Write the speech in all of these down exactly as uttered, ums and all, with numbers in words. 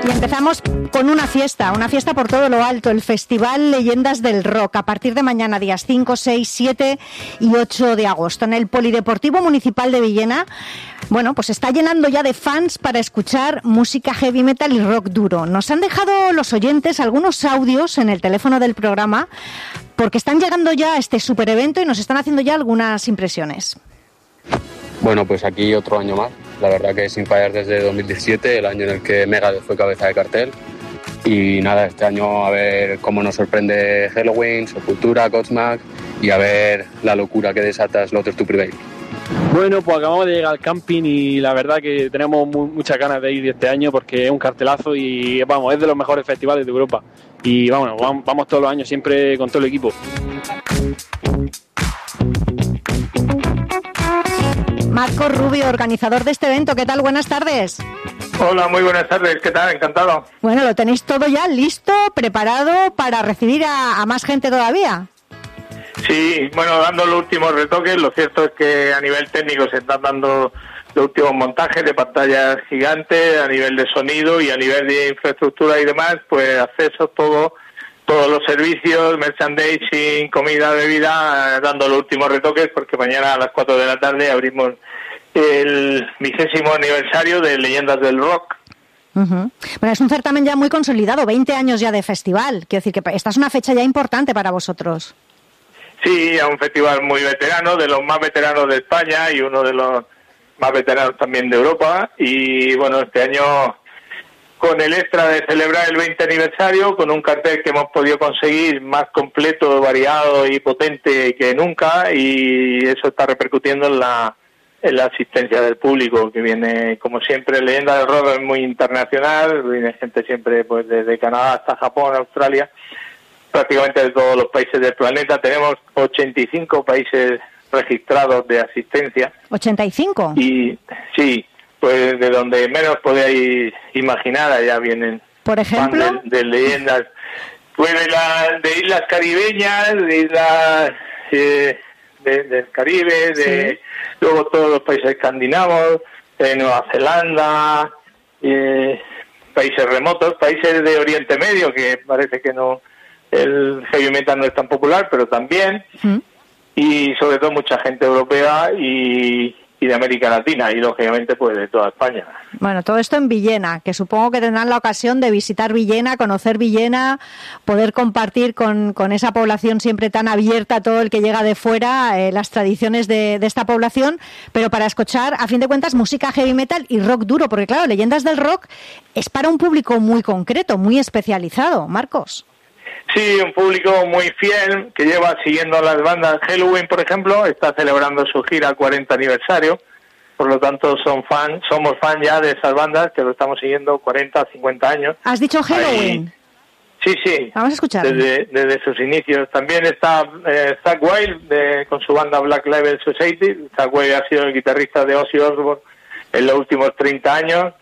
Y empezamos con una fiesta, una fiesta por todo lo alto, el Festival Leyendas del Rock, a partir de mañana, días cinco, seis, siete y ocho de agosto, en el Polideportivo Municipal de Villena. Bueno, pues está llenando ya de fans para escuchar música heavy metal y rock duro. Nos han dejado los oyentes algunos audios en el teléfono del programa, porque están llegando ya a este super evento y nos están haciendo ya algunas impresiones. Bueno, pues aquí otro año más. La verdad que sin fallar desde dos mil diecisiete, el año en el que Megadeth fue cabeza de cartel. Y nada, este año a ver cómo nos sorprende Helloween, Sepultura, Godsmack y a ver la locura que desata Slaughter to Prevail. Bueno, pues acabamos de llegar al camping y la verdad que tenemos muy, muchas ganas de ir este año porque es un cartelazo y vamos, es de los mejores festivales de Europa. Y vamos, vamos todos los años siempre con todo el equipo. Marcos Rubio, organizador de este evento, ¿qué tal? Buenas tardes. Hola, muy buenas tardes, ¿qué tal? Encantado. Bueno, lo tenéis todo ya listo, preparado para recibir a, a más gente todavía. Sí, bueno, dando los últimos retoques, lo cierto es que a nivel técnico se están dando los últimos montajes de pantallas gigantes, a nivel de sonido y a nivel de infraestructura y demás, pues acceso todo, todos los servicios, merchandising, comida, bebida, dando los últimos retoques, porque mañana a las cuatro de la tarde abrimos el vigésimo aniversario de Leyendas del Rock. Uh-huh. Bueno, es un certamen ya muy consolidado, veinte años ya de festival. Quiero decir que esta es una fecha ya importante para vosotros. Sí, es un festival muy veterano, de los más veteranos de España y uno de los más veteranos también de Europa. Y bueno, este año con el extra de celebrar el veinte aniversario, con un cartel que hemos podido conseguir más completo, variado y potente que nunca, y eso está repercutiendo en la en la asistencia del público, que viene, como siempre, Leyenda del Rock es muy internacional, viene gente siempre pues desde Canadá hasta Japón, Australia, prácticamente de todos los países del planeta. Tenemos ochenta y cinco países registrados de asistencia. ¿ochenta y cinco? Y sí, pues de donde menos podéis imaginar, allá vienen. Por ejemplo, fans de, de leyendas, pues de, la, de islas caribeñas, de islas eh, de, del Caribe, de sí. Luego todos los países escandinavos, de Nueva Zelanda, eh, países remotos, países de Oriente Medio, que parece que no, el heavy metal no es tan popular, pero también, ¿Mm? Y sobre todo mucha gente europea y, y de América Latina, y lógicamente pues de toda España. Bueno, todo esto en Villena, que supongo que tendrán la ocasión de visitar Villena, conocer Villena, poder compartir con, con esa población siempre tan abierta, todo el que llega de fuera, eh, las tradiciones de, de esta población, pero para escuchar, a fin de cuentas, música heavy metal y rock duro, porque claro, Leyendas del Rock es para un público muy concreto, muy especializado. Marcos. Sí, un público muy fiel que lleva siguiendo a las bandas. Helloween, por ejemplo, está celebrando su gira cuarenta aniversario, por lo tanto son fan, somos fan ya de esas bandas que lo estamos siguiendo cuarenta, cincuenta años. ¿Has dicho Helloween? Ahí, sí, sí. Vamos a escuchar. Desde, desde sus inicios. También está eh, Zakk Wylde de, con su banda Black Label Society. Zakk Wylde ha sido el guitarrista de Ozzy Osbourne en los últimos treinta años.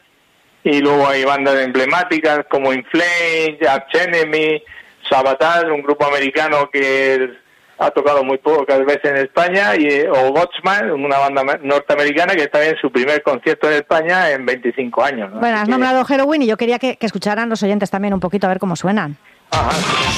Y luego hay bandas emblemáticas como In Flames, Arch Enemy, Sabathar, un grupo americano que ha tocado muy pocas veces en España, y o Godsmack, una banda norteamericana que está en su primer concierto en España en veinticinco años, ¿no? Bueno, has Así nombrado que... Helloween y yo quería que, que escucharan los oyentes también un poquito a ver cómo suenan. Ajá.